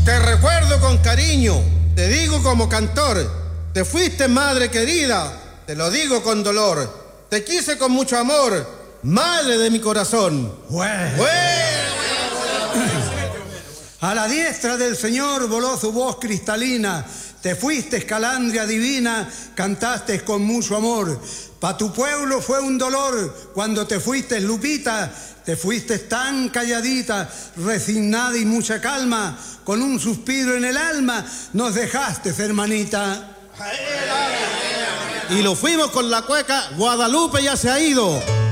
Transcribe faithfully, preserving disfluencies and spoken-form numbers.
Te recuerdo con cariño, te digo como cantor, te fuiste madre querida, te lo digo con dolor, te quise con mucho amor, madre de mi corazón. Bueno. A la diestra del Señor voló su voz cristalina, te fuiste escalandria divina, cantaste con mucho amor. Pa' tu pueblo fue un dolor cuando te fuiste, Lupita, te fuiste tan calladita, resignada y mucha calma, con un suspiro en el alma, nos dejaste, hermanita. Y lo fuimos con la cueca, Guadalupe ya se ha ido.